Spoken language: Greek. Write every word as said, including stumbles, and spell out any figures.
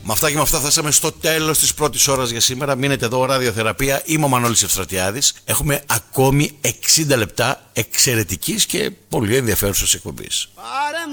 Με αυτά και με αυτά φτάσαμε στο τέλος της πρώτης ώρας για σήμερα. Μείνετε εδώ, ραδιοθεραπεία. Είμαι ο Μανώλης Ευστρατιάδης. Έχουμε ακόμη εξήντα λεπτά εξαιρετικής και πολύ ενδιαφέρουσας εκπομπής.